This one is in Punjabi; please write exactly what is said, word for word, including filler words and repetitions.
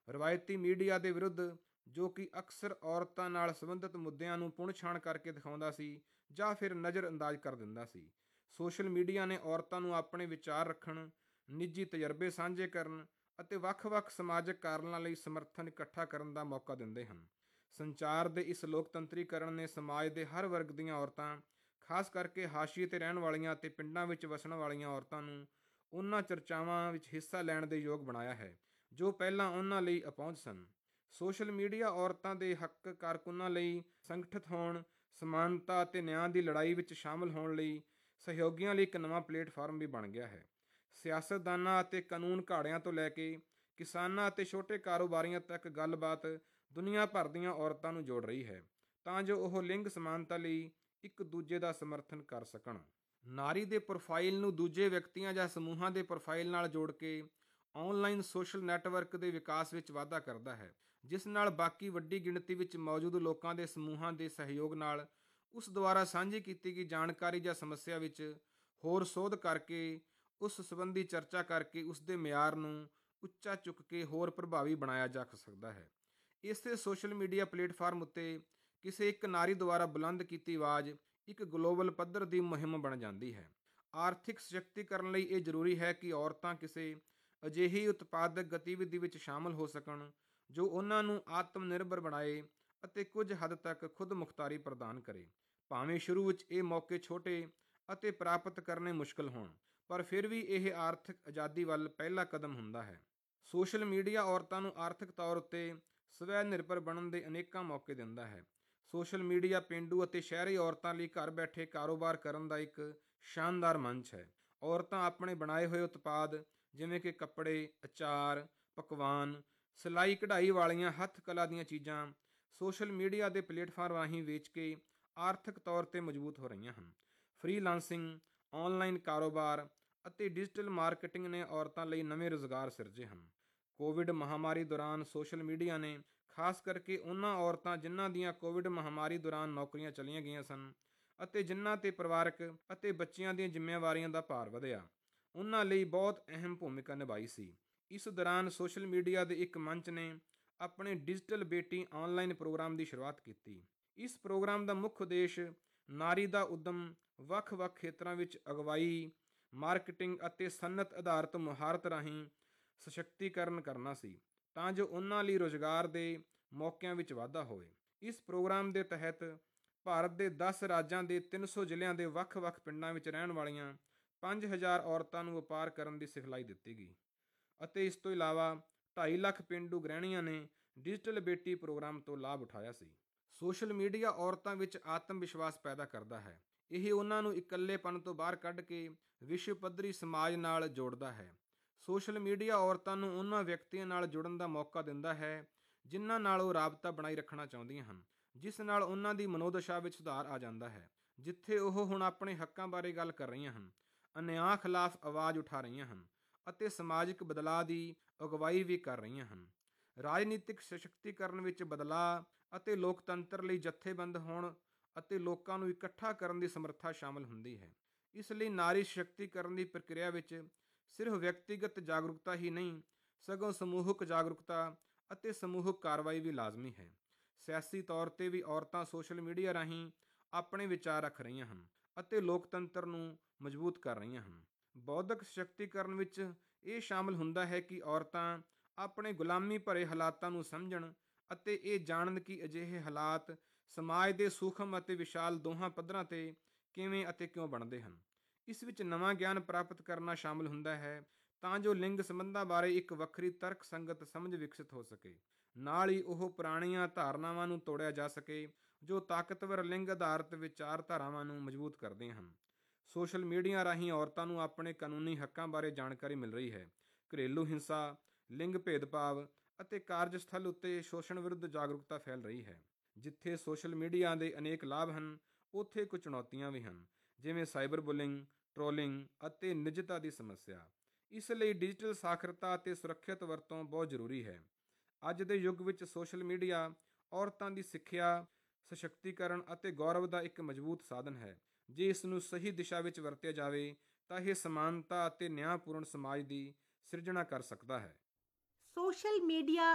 ਰਵਾਇਤੀ ਮੀਡੀਆ ਦੇ ਵਿਰੁੱਧ, ਜੋ ਕਿ ਅਕਸਰ ਔਰਤਾਂ ਨਾਲ ਸੰਬੰਧਿਤ ਮੁੱਦਿਆਂ ਨੂੰ ਪੁਣ-ਛਾਣ ਕਰਕੇ ਦਿਖਾਉਂਦਾ ਸੀ ਜਾਂ ਫਿਰ ਨਜ਼ਰ-ਅੰਦਾਜ਼ ਕਰ ਦਿੰਦਾ ਸੀ। ਸੋਸ਼ਲ ਮੀਡੀਆ ਨੇ ਔਰਤਾਂ ਨੂੰ ਆਪਣੇ ਵਿਚਾਰ ਰੱਖਣ, ਨਿੱਜੀ ਤਜਰਬੇ ਸਾਂਝੇ ਕਰਨ ਅਤੇ ਵੱਖ-ਵੱਖ ਸਮਾਜਿਕ ਕਾਰਨਾਂ ਲਈ ਸਮਰਥਨ ਇਕੱਠਾ ਕਰਨ ਦਾ ਮੌਕਾ ਦਿੰਦੇ ਹਨ। ਸੰਚਾਰ ਦੇ ਇਸ ਲੋਕਤੰਤਰੀਕਰਨ ਨੇ ਸਮਾਜ ਦੇ ਹਰ ਵਰਗ ਦੀਆਂ ਔਰਤਾਂ, ਖਾਸ ਕਰਕੇ ਹਾਸ਼ੀਏ 'ਤੇ ਰਹਿਣ ਵਾਲੀਆਂ ਅਤੇ ਪਿੰਡਾਂ ਵਿੱਚ ਵਸਣ ਵਾਲੀਆਂ ਔਰਤਾਂ ਨੂੰ ਉਹਨਾਂ ਚਰਚਾਵਾਂ ਵਿੱਚ ਹਿੱਸਾ ਲੈਣ ਦੇ ਯੋਗ ਬਣਾਇਆ ਹੈ, ਜੋ ਪਹਿਲਾਂ ਉਹਨਾਂ ਲਈ ਅਪਹੁੰਚ ਸਨ। ਸੋਸ਼ਲ ਮੀਡੀਆ ਔਰਤਾਂ ਦੇ ਹੱਕ ਕਾਰਕੁਨਾਂ ਲਈ ਸੰਗਠਿਤ ਹੋਣ, ਸਮਾਨਤਾ ਅਤੇ ਨਿਆਂ ਦੀ ਲੜਾਈ ਵਿੱਚ ਸ਼ਾਮਲ ਹੋਣ ਲਈ ਸਹਿਯੋਗੀਆਂ ਲਈ ਇੱਕ ਨਵਾਂ ਪਲੇਟਫਾਰਮ ਵੀ ਬਣ ਗਿਆ ਹੈ। ਸਿਆਸਤਦਾਨਾਂ ਅਤੇ ਕਾਨੂੰਨ ਘਾੜਿਆਂ ਤੋਂ ਲੈ ਕੇ ਕਿਸਾਨਾਂ ਅਤੇ ਛੋਟੇ ਕਾਰੋਬਾਰੀਆਂ ਤੱਕ ਗੱਲਬਾਤ ਦੁਨੀਆ ਭਰ ਦੀਆਂ ਔਰਤਾਂ ਨੂੰ ਜੋੜ ਰਹੀ ਹੈ, ਤਾਂ ਜੋ ਉਹ ਲਿੰਗ ਸਮਾਨਤਾ ਲਈ ਇੱਕ ਦੂਜੇ ਦਾ ਸਮਰਥਨ ਕਰ ਸਕਣ। ਨਾਰੀ ਦੇ ਪ੍ਰੋਫਾਈਲ ਨੂੰ ਦੂਜੇ ਵਿਅਕਤੀਆਂ ਜਾਂ ਸਮੂਹਾਂ ਦੇ ਪ੍ਰੋਫਾਈਲ ਨਾਲ ਜੋੜ ਕੇ ਆਨਲਾਈਨ ਸੋਸ਼ਲ ਨੈੱਟਵਰਕ ਦੇ ਵਿਕਾਸ ਵਿੱਚ ਵਾਧਾ ਕਰਦਾ ਹੈ, ਜਿਸ ਨਾਲ ਬਾਕੀ ਵੱਡੀ ਗਿਣਤੀ ਵਿੱਚ ਮੌਜੂਦ ਲੋਕਾਂ ਦੇ ਸਮੂਹਾਂ ਦੇ ਸਹਿਯੋਗ ਨਾਲ ਉਸ ਦੁਆਰਾ ਸਾਂਝੀ ਕੀਤੀ ਗਈ ਜਾਣਕਾਰੀ ਜਾਂ ਸਮੱਸਿਆ ਵਿੱਚ ਹੋਰ ਸੋਧ ਕਰਕੇ, ਉਸ ਸੰਬੰਧੀ ਚਰਚਾ ਕਰਕੇ ਉਸ ਦੇ ਮਿਆਰ ਨੂੰ ਉੱਚਾ ਚੁੱਕ ਕੇ ਹੋਰ ਪ੍ਰਭਾਵੀ ਬਣਾਇਆ ਜਾ ਸਕਦਾ ਹੈ। ਇਸੇ ਸੋਸ਼ਲ ਮੀਡੀਆ ਪਲੇਟਫਾਰਮ ਉੱਤੇ ਕਿਸੇ ਇੱਕ ਨਾਰੀ ਦੁਆਰਾ ਬੁਲੰਦ ਕੀਤੀ ਆਵਾਜ਼ ਇੱਕ ਗਲੋਬਲ ਪੱਧਰ ਦੀ ਮੁਹਿੰਮ ਬਣ ਜਾਂਦੀ ਹੈ। ਆਰਥਿਕ ਸਸ਼ਕਤੀਕਰਨ ਲਈ ਇਹ ਜ਼ਰੂਰੀ ਹੈ ਕਿ ਔਰਤਾਂ ਕਿਸੇ ਅਜਿਹੀ ਉਤਪਾਦਕ ਗਤੀਵਿਧੀ ਵਿੱਚ ਸ਼ਾਮਲ ਹੋ ਸਕਣ ਜੋ ਉਹਨਾਂ ਨੂੰ ਆਤਮ ਨਿਰਭਰ ਬਣਾਏ ਅਤੇ ਕੁਝ ਹੱਦ ਤੱਕ ਖੁਦ ਮੁਖਤਾਰੀ ਪ੍ਰਦਾਨ ਕਰੇ। ਭਾਵੇਂ ਸ਼ੁਰੂ ਵਿੱਚ ਇਹ ਮੌਕੇ ਛੋਟੇ ਅਤੇ ਪ੍ਰਾਪਤ ਕਰਨੇ ਮੁਸ਼ਕਲ ਹੋਣ, ਪਰ ਫਿਰ ਵੀ ਇਹ ਆਰਥਿਕ ਆਜ਼ਾਦੀ ਵੱਲ ਪਹਿਲਾ ਕਦਮ ਹੁੰਦਾ ਹੈ। ਸੋਸ਼ਲ ਮੀਡੀਆ ਔਰਤਾਂ ਨੂੰ ਆਰਥਿਕ ਤੌਰ ਉੱਤੇ ਸਵੈ ਨਿਰਭਰ ਬਣਨ ਦੇ ਅਨੇਕਾਂ ਮੌਕੇ ਦਿੰਦਾ ਹੈ। ਸੋਸ਼ਲ ਮੀਡੀਆ ਪੇਂਡੂ ਅਤੇ ਸ਼ਹਿਰੀ ਔਰਤਾਂ ਲਈ ਘਰ ਬੈਠੇ ਕਾਰੋਬਾਰ ਕਰਨ ਦਾ ਇੱਕ ਸ਼ਾਨਦਾਰ ਮੰਚ ਹੈ। ਔਰਤਾਂ ਆਪਣੇ ਬਣਾਏ ਹੋਏ ਉਤਪਾਦ, ਜਿਵੇਂ ਕਿ ਕੱਪੜੇ, ਅਚਾਰ, ਪਕਵਾਨ, ਸਿਲਾਈ ਕਢਾਈ ਵਾਲੀਆਂ ਹੱਥ ਕਲਾ ਦੀਆਂ ਚੀਜ਼ਾਂ ਸੋਸ਼ਲ ਮੀਡੀਆ ਦੇ ਪਲੇਟਫਾਰਮ ਰਾਹੀਂ ਵੇਚ ਕੇ ਆਰਥਿਕ ਤੌਰ 'ਤੇ ਮਜ਼ਬੂਤ ਹੋ ਰਹੀਆਂ ਹਨ। ਫ੍ਰੀਲਾਂਸਿੰਗ, ਆਨਲਾਈਨ ਕਾਰੋਬਾਰ ਅਤੇ ਡਿਜੀਟਲ ਮਾਰਕੀਟਿੰਗ ਨੇ ਔਰਤਾਂ ਲਈ ਨਵੇਂ ਰੁਜ਼ਗਾਰ ਸਿਰਜੇ ਹਨ। ਕੋਵਿਡ ਮਹਾਮਾਰੀ ਦੌਰਾਨ ਸੋਸ਼ਲ ਮੀਡੀਆ ਨੇ ਖਾਸ ਕਰਕੇ ਉਹਨਾਂ ਔਰਤਾਂ ਜਿਨ੍ਹਾਂ ਦੀਆਂ ਕੋਵਿਡ ਮਹਾਮਾਰੀ ਦੌਰਾਨ ਨੌਕਰੀਆਂ ਚਲੀਆਂ ਗਈਆਂ ਸਨ ਅਤੇ ਜਿਨ੍ਹਾਂ 'ਤੇ ਪਰਿਵਾਰਕ ਅਤੇ ਬੱਚਿਆਂ ਦੀਆਂ ਜ਼ਿੰਮੇਵਾਰੀਆਂ ਦਾ ਭਾਰ ਵਧਿਆ, ਉਹਨਾਂ ਲਈ ਬਹੁਤ ਅਹਿਮ ਭੂਮਿਕਾ ਨਿਭਾਈ ਸੀ। ਇਸ ਦੌਰਾਨ ਸੋਸ਼ਲ ਮੀਡੀਆ ਦੇ ਇੱਕ ਮੰਚ ਨੇ ਆਪਣੇ ਡਿਜੀਟਲ ਬੇਟੀ ਆਨਲਾਈਨ ਪ੍ਰੋਗਰਾਮ ਦੀ ਸ਼ੁਰੂਆਤ ਕੀਤੀ। ਇਸ ਪ੍ਰੋਗਰਾਮ ਦਾ ਮੁੱਖ ਉਦੇਸ਼ ਨਾਰੀ ਦਾ ਉੱਦਮ ਵੱਖ-ਵੱਖ ਖੇਤਰਾਂ ਵਿੱਚ ਅਗਵਾਈ, ਮਾਰਕੀਟਿੰਗ ਅਤੇ ਸਨਅਤ ਆਧਾਰਿਤ ਮੁਹਾਰਤ ਰਾਹੀਂ ਸਸ਼ਕਤੀਕਰਨ ਕਰਨਾ ਸੀ, ਤਾਂ ਜੋ ਉਹਨਾਂ ਲਈ ਰੁਜ਼ਗਾਰ ਦੇ ਮੌਕਿਆਂ ਵਿੱਚ ਵਾਧਾ ਹੋਵੇ। ਇਸ ਪ੍ਰੋਗਰਾਮ ਦੇ ਤਹਿਤ ਭਾਰਤ ਦੇ ਦਸ ਰਾਜਾਂ ਦੇ ਤਿੰਨ ਸੌ ਜ਼ਿਲ੍ਹਿਆਂ ਦੇ ਵੱਖ-ਵੱਖ ਪਿੰਡਾਂ ਵਿੱਚ ਰਹਿਣ ਵਾਲੀਆਂ ਪੰਜ ਹਜ਼ਾਰ ਔਰਤਾਂ ਨੂੰ ਵਪਾਰ ਕਰਨ ਦੀ ਸਿਖਲਾਈ ਦਿੱਤੀ ਗਈ ਅਤੇ ਇਸ ਤੋਂ ਇਲਾਵਾ ਢਾਈ ਲੱਖ ਪੇਂਡੂ ਗ੍ਰਹਿਣੀਆਂ ਨੇ ਡਿਜੀਟਲ ਬੇਟੀ ਪ੍ਰੋਗਰਾਮ ਤੋਂ ਲਾਭ ਉਠਾਇਆ ਸੀ। ਸੋਸ਼ਲ ਮੀਡੀਆ ਔਰਤਾਂ ਵਿੱਚ ਆਤਮ ਵਿਸ਼ਵਾਸ ਪੈਦਾ ਕਰਦਾ ਹੈ। ਇਹ ਉਹਨਾਂ ਨੂੰ ਇਕੱਲੇਪਨ ਤੋਂ ਬਾਹਰ ਕੱਢ ਕੇ ਵਿਸ਼ਵ ਪੱਧਰੀ ਸਮਾਜ ਨਾਲ ਜੋੜਦਾ ਹੈ। ਸੋਸ਼ਲ ਮੀਡੀਆ ਔਰਤਾਂ ਨੂੰ ਉਹਨਾਂ ਵਿਅਕਤੀਆਂ ਨਾਲ ਜੁੜਨ ਦਾ ਮੌਕਾ ਦਿੰਦਾ ਹੈ ਜਿਨ੍ਹਾਂ ਨਾਲ ਉਹ ਰਾਬਤਾ ਬਣਾਈ ਰੱਖਣਾ ਚਾਹੁੰਦੀਆਂ ਹਨ, ਜਿਸ ਨਾਲ ਉਹਨਾਂ ਦੀ ਮਨੋਦਸ਼ਾ ਵਿੱਚ ਸੁਧਾਰ ਆ ਜਾਂਦਾ ਹੈ। ਜਿੱਥੇ ਉਹ ਹੁਣ ਆਪਣੇ ਹੱਕਾਂ ਬਾਰੇ ਗੱਲ ਕਰ ਰਹੀਆਂ ਹਨ, ਅਨਿਆਂ ਖਿਲਾਫ ਆਵਾਜ਼ ਉਠਾ ਰਹੀਆਂ ਹਨ ਅਤੇ ਸਮਾਜਿਕ ਬਦਲਾਅ ਦੀ ਅਗਵਾਈ ਵੀ ਕਰ ਰਹੀਆਂ ਹਨ। ਰਾਜਨੀਤਿਕ ਸਸ਼ਕਤੀਕਰਨ ਵਿੱਚ ਬਦਲਾਅ ਅਤੇ ਲੋਕਤੰਤਰ ਲਈ ਜਥੇਬੰਦ ਹੋਣ ਅਤੇ ਲੋਕਾਂ ਨੂੰ ਇਕੱਠਾ ਕਰਨ ਦੀ ਸਮਰੱਥਾ ਸ਼ਾਮਲ ਹੁੰਦੀ ਹੈ। ਇਸ ਲਈ ਨਾਰੀ ਸਸ਼ਕਤੀਕਰਨ ਦੀ ਪ੍ਰਕਿਰਿਆ ਵਿੱਚ ਸਿਰਫ ਵਿਅਕਤੀਗਤ ਜਾਗਰੂਕਤਾ ਹੀ ਨਹੀਂ, ਸਗੋਂ ਸਮੂਹਕ ਜਾਗਰੂਕਤਾ ਅਤੇ ਸਮੂਹਕ ਕਾਰਵਾਈ ਵੀ ਲਾਜ਼ਮੀ ਹੈ। ਸਿਆਸੀ ਤੌਰ 'ਤੇ ਵੀ ਔਰਤਾਂ ਸੋਸ਼ਲ ਮੀਡੀਆ ਰਾਹੀਂ ਆਪਣੇ ਵਿਚਾਰ ਰੱਖ ਰਹੀਆਂ ਹਨ ਅਤੇ ਲੋਕਤੰਤਰ ਨੂੰ ਮਜ਼ਬੂਤ ਕਰ ਰਹੀਆਂ ਹਨ। ਬੌਧਿਕ ਸਸ਼ਕਤੀਕਰਨ ਵਿੱਚ ਇਹ ਸ਼ਾਮਲ ਹੁੰਦਾ ਹੈ ਕਿ ਔਰਤਾਂ ਆਪਣੇ ਗੁਲਾਮੀ ਭਰੇ ਹਾਲਾਤਾਂ ਨੂੰ ਸਮਝਣ ਅਤੇ ਇਹ ਜਾਣਨ ਕਿ ਅਜਿਹੇ ਹਾਲਾਤ ਸਮਾਜ ਦੇ ਸੂਖਮ ਅਤੇ ਵਿਸ਼ਾਲ ਦੋਹਾਂ ਪੱਧਰਾਂ 'ਤੇ ਕਿਵੇਂ ਅਤੇ ਕਿਉਂ ਬਣਦੇ ਹਨ। ਇਸ ਵਿੱਚ ਨਵਾਂ ਗਿਆਨ ਪ੍ਰਾਪਤ ਕਰਨਾ ਸ਼ਾਮਲ ਹੁੰਦਾ ਹੈ ਤਾਂ ਜੋ ਲਿੰਗ ਸੰਬੰਧਾਂ ਬਾਰੇ ਇੱਕ ਵੱਖਰੀ ਤਰਕਸੰਗਤ ਸਮਝ ਵਿਕਸਿਤ ਹੋ ਸਕੇ। ਨਾਲ ਹੀ ਉਹ ਪੁਰਾਣੀਆਂ ਧਾਰਨਾਵਾਂ ਨੂੰ ਤੋੜਿਆ ਜਾ ਸਕੇ ਜੋ ਤਾਕਤਵਰ ਲਿੰਗ ਆਧਾਰਿਤ ਵਿਚਾਰਧਾਰਾਵਾਂ ਨੂੰ ਮਜ਼ਬੂਤ ਕਰਦੀਆਂ ਹਨ। ਸੋਸ਼ਲ ਮੀਡੀਆ ਰਾਹੀਂ ਔਰਤਾਂ ਨੂੰ ਆਪਣੇ ਕਾਨੂੰਨੀ ਹੱਕਾਂ ਬਾਰੇ ਜਾਣਕਾਰੀ ਮਿਲ ਰਹੀ ਹੈ। ਘਰੇਲੂ ਹਿੰਸਾ, ਲਿੰਗ ਭੇਦਭਾਵ ਅਤੇ ਕਾਰਜਸਥਲ ਉੱਤੇ ਸ਼ੋਸ਼ਣ ਵਿਰੁੱਧ ਜਾਗਰੂਕਤਾ ਫੈਲ ਰਹੀ ਹੈ। ਜਿੱਥੇ ਸੋਸ਼ਲ ਮੀਡੀਆ ਦੇ ਅਨੇਕ ਲਾਭ ਹਨ, ਉੱਥੇ ਕੁਝ ਚੁਣੌਤੀਆਂ ਵੀ ਹਨ, ਜਿਵੇਂ ਸਾਈਬਰ ਬੁਲਿੰਗ, ਟ੍ਰੋਲਿੰਗ ਅਤੇ ਨਿੱਜਤਾ ਦੀ ਸਮੱਸਿਆ। ਇਸ ਲਈ ਡਿਜੀਟਲ ਸਾਖਰਤਾ ਅਤੇ ਸੁਰੱਖਿਅਤ ਵਰਤੋਂ ਬਹੁਤ ਜ਼ਰੂਰੀ ਹੈ। ਅੱਜ ਦੇ ਯੁੱਗ ਵਿੱਚ ਸੋਸ਼ਲ ਮੀਡੀਆ ਔਰਤਾਂ ਦੀ ਸਿੱਖਿਆ, ਸਸ਼ਕਤੀਕਰਨ ਅਤੇ ਗੌਰਵ ਦਾ ਇੱਕ ਮਜ਼ਬੂਤ ਸਾਧਨ ਹੈ। ਜੇ ਇਸ ਨੂੰ ਸਹੀ ਦਿਸ਼ਾ ਵਿੱਚ ਵਰਤਿਆ ਜਾਵੇ ਤਾਂ ਇਹ ਸਮਾਨਤਾ ਅਤੇ ਨਿਆਂਪੂਰਨ ਸਮਾਜ ਦੀ ਸਿਰਜਣਾ ਕਰ ਸਕਦਾ ਹੈ। Social media